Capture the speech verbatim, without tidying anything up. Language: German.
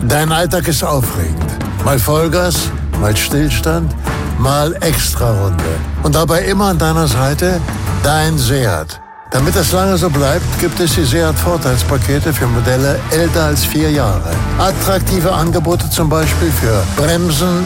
Dein Alltag ist aufregend. Mal Vollgas, mal Stillstand, mal Extrarunde. Und dabei immer an deiner Seite dein Seat. Damit das lange so bleibt, gibt es die Seat-Vorteilspakete für Modelle älter als vier Jahre. Attraktive Angebote zum Beispiel für Bremsen,